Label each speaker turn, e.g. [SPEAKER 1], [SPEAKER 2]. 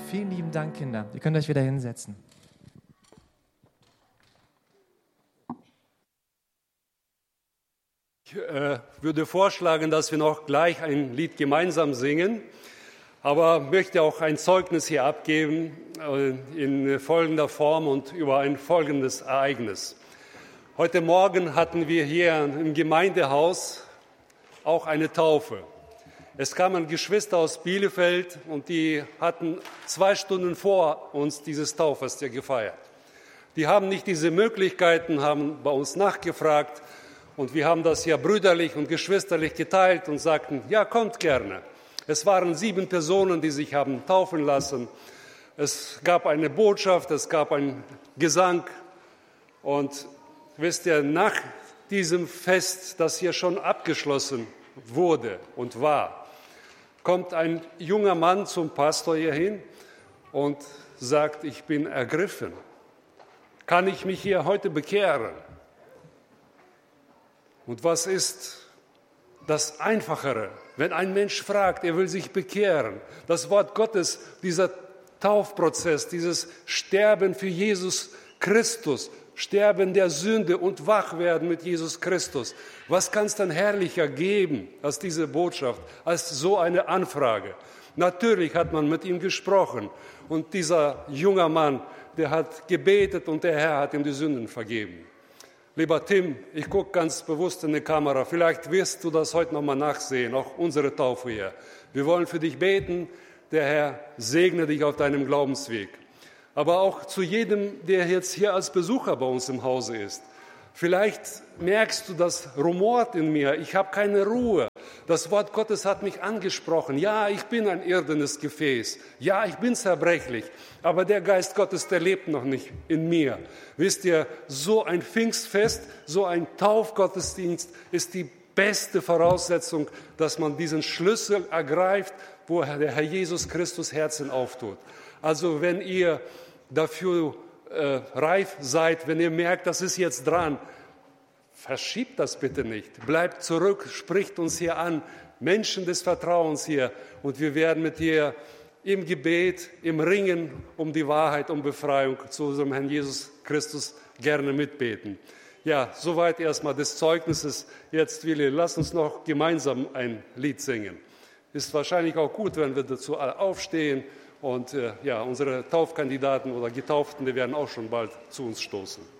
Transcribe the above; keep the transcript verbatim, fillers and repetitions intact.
[SPEAKER 1] Vielen lieben Dank, Kinder. Ihr könnt euch wieder hinsetzen.
[SPEAKER 2] Ich äh, würde vorschlagen, dass wir noch gleich ein Lied gemeinsam singen, aber möchte auch ein Zeugnis hier abgeben äh, in folgender Form und über ein folgendes Ereignis. Heute Morgen hatten wir hier im Gemeindehaus auch eine Taufe. Es kamen Geschwister aus Bielefeld und die hatten zwei Stunden vor uns dieses Tauffest hier gefeiert. Die haben nicht diese Möglichkeiten, haben bei uns nachgefragt und wir haben das ja brüderlich und geschwisterlich geteilt und sagten, ja, kommt gerne. Es waren sieben Personen, die sich haben taufen lassen. Es gab eine Botschaft, es gab einen Gesang und wisst ihr, nach diesem Fest, das hier schon abgeschlossen wurde und war, kommt ein junger Mann zum Pastor hier hin und sagt, ich bin ergriffen. Kann ich mich hier heute bekehren? Und was ist das Einfachere, wenn ein Mensch fragt, er will sich bekehren? Das Wort Gottes, dieser Taufprozess, dieses Sterben für Jesus Christus, Sterben der Sünde und wach werden mit Jesus Christus. Was kann es dann herrlicher geben als diese Botschaft, als so eine Anfrage? Natürlich hat man mit ihm gesprochen und dieser junge Mann, der hat gebetet und der Herr hat ihm die Sünden vergeben. Lieber Tim, ich gucke ganz bewusst in die Kamera, vielleicht wirst du das heute nochmal nachsehen, auch unsere Taufe hier. Wir wollen für dich beten, der Herr segne dich auf deinem Glaubensweg. Aber auch zu jedem, der jetzt hier als Besucher bei uns im Hause ist. Vielleicht merkst du, das rumort in mir, ich habe keine Ruhe. Das Wort Gottes hat mich angesprochen. Ja, ich bin ein irdenes Gefäß. Ja, ich bin zerbrechlich. Aber der Geist Gottes, der lebt noch nicht in mir. Wisst ihr, so ein Pfingstfest, so ein Taufgottesdienst ist die beste Voraussetzung, dass man diesen Schlüssel ergreift, wo der Herr Jesus Christus Herzen auftut. Also wenn ihr dafür äh, reif seid, wenn ihr merkt, das ist jetzt dran, verschiebt das bitte nicht. Bleibt zurück, spricht uns hier an, Menschen des Vertrauens hier. Und wir werden mit dir im Gebet, im Ringen um die Wahrheit, um Befreiung zu unserem Herrn Jesus Christus gerne mitbeten. Ja, soweit erstmal des Zeugnisses. Jetzt, Willi, lass uns noch gemeinsam ein Lied singen. Ist wahrscheinlich auch gut, wenn wir dazu alle aufstehen. Und äh, ja, unsere Taufkandidaten oder Getauften, die werden auch schon bald zu uns stoßen.